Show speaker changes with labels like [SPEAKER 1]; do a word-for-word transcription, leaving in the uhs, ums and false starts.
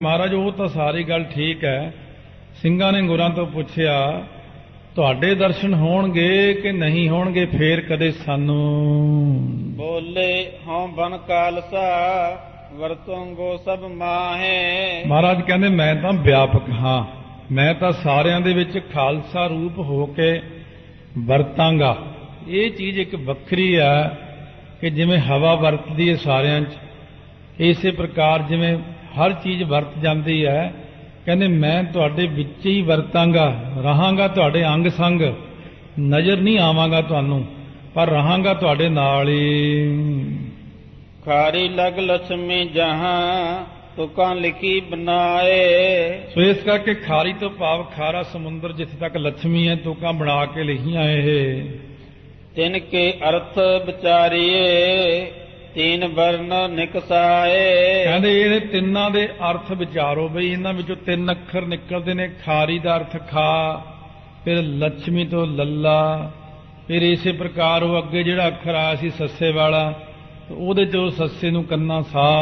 [SPEAKER 1] महाराज वो तो सारी गल ठीक है। ਸਿੰਘਾਂ ने गुरां तो पुछया ਤੁਹਾਡੇ दर्शन होणगे कि नहीं होणगे फेर कदे सानू।
[SPEAKER 2] बोले हों बन कालसा वरतोंगो सब माहे।
[SPEAKER 1] महाराज कहते मैं तो व्यापक हाँ, मैं तो सारिਆਂ ਦੇ ਵਿੱਚ खालसा रूप हो के ਵਰਤਾਂਗਾ। ਇਹ ਚੀਜ਼ ਇੱਕ ਵੱਖਰੀ ਆ ਕਿ ਜਿਵੇਂ ਹਵਾ ਵਰਤਦੀ ਹੈ ਸਾਰਿਆਂ 'ਚ, ਇਸੇ ਪ੍ਰਕਾਰ ਜਿਵੇਂ ਹਰ ਚੀਜ਼ ਵਰਤ ਜਾਂਦੀ ਹੈ, ਕਹਿੰਦੇ ਮੈਂ ਤੁਹਾਡੇ ਵਿੱਚ ਹੀ ਵਰਤਾਂਗਾ, ਰਹਾਂਗਾ ਤੁਹਾਡੇ ਅੰਗ ਸੰਗ, ਨਜ਼ਰ ਨਹੀਂ ਆਵਾਂਗਾ ਤੁਹਾਨੂੰ, ਪਰ ਰਹਾਂਗਾ ਤੁਹਾਡੇ ਨਾਲ ਹੀ।
[SPEAKER 2] ਖਾਰੀ ਲਗ ਲక్ష్ਮੀ ਜਹਾਂ ਤੁਕਾਂ ਲਿਖੀ ਬਣਾਏ।
[SPEAKER 1] ਸੋ ਇਸ ਕਰਕੇ ਖਾਰੀ ਤੋਂ ਭਾਵ ਖਾਰਾ ਸਮੁੰਦਰ ਜਿੱਥੇ ਤੱਕ ਲక్ష్ਮੀ ਹੈ ਤੁਕਾਂ ਬਣਾ ਕੇ ਲਿਖੀਆਂ ਇਹ।
[SPEAKER 2] ਤਿਨ ਕੇ ਅਰਥ ਵਿਚਾਰੀਏ तीन वर्ण निकसाए।
[SPEAKER 1] कहते ये तिन्ना दे अर्थ विचारो बई, इन्हां विचों तीन अखर निकलते ने। खारी का अर्थ खा, फिर लक्ष्मी तो लल्ला, फिर इस प्रकार वो अगे जिहड़ा अखर आया सी सस्से वाला, तो उहदे चों सस्से नूं कन्ना सा।